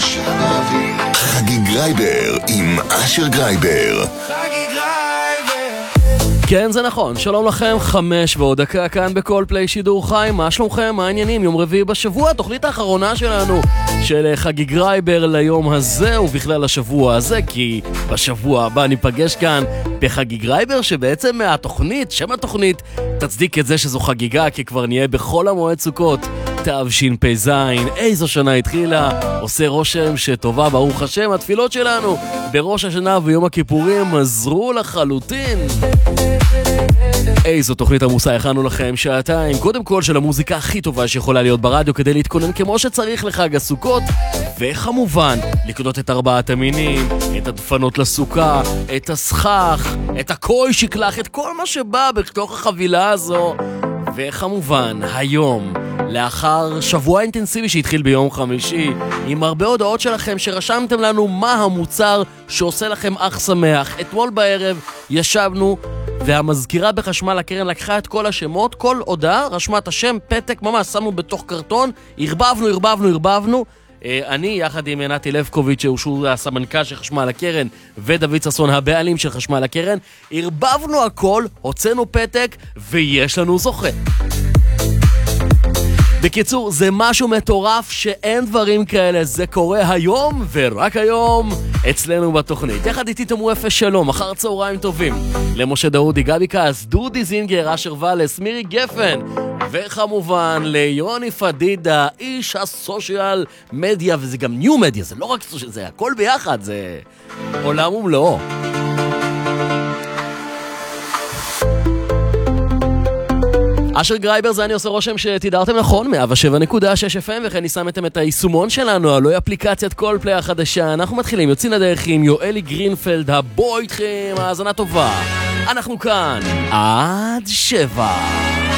חגי גרייבר עם אשר גרייבר. כן, זה נכון. שלום לכם, 5 ועוד דקה כאן בכל פליי שידור חי. מה שלומכם? מה העניינים? יום רביעי בשבוע, התוכנית האחרונה שלנו של חגי גרייבר ליום הזה ובכלל השבוע הזה, כי בשבוע הבא ניפגש כאן בחגי גרייבר, שבעצם התוכנית, שם התוכנית, תצדיק את זה שזו חגיגה, כי כבר נהיה בכל המועד סוכות. תשפ"ז, איזו שנה התחילה, עושה רושם שטובה ברוך השם. התפילות שלנו בראש השנה ויום הכיפורים עזרו לחלוטין. איזו תוכנית עמוסה, הכנו לכם שעתיים, קודם כל של המוזיקה הכי טובה שיכולה להיות ברדיו כדי להתכונן כמו שצריך לחג הסוכות, וכמובן לקנות את 4 המינים, את הדפנות לסוכה, את הסכך, את הקוי שקלח, את כל מה שבא בתוך החבילה הזו. וכמובן היום, לאחר שבוע אינטנסיבי שהתחיל ביום חמישי, עם הרבה הודעות שלכם שרשמתם לנו מה המוצר שעושה לכם אך שמח. אתמול בערב ישבנו והמזכירה בחשמל הקרן לקחה את כל השמות, כל הודעה רשמה את השם, פתק, ממש שמו בתוך קרטון, הרבבנו. אני יחד עם נתי לבקוביץ' שהוא הסמנכ"ל של חשמל הקרן, ודוד ססון הבעלים של חשמל הקרן, הרבבנו הכל, הוצאנו פתק ויש לנו זוכה. בקיצור, זה משהו מטורף שאין דברים כאלה, זה קורה היום ורק היום אצלנו בתוכנית. יחד איתי תאמרו אפס שלום, אחר צהריים טובים למשה דרודי, גבי קאס, דודי זינגר, אשר ולס, מירי גפן, וכמובן ליוני פדידה, איש הסושיאל מדיה, וזה גם ניו מדיה, זה לא רק סושיאל, זה הכל ביחד, זה עולם ומלואו. אשר גרייבר זה אני עושה רושם שתדערתם נכון 107.6 FM, וכן ניסמתם את היישומון שלנו, הלא אפליקציית כל פליי החדשה. אנחנו מתחילים, יוצאים לדרך עם יואלי גרינפלד, הבוא איתכם, האזנה טובה. אנחנו כאן עד 7.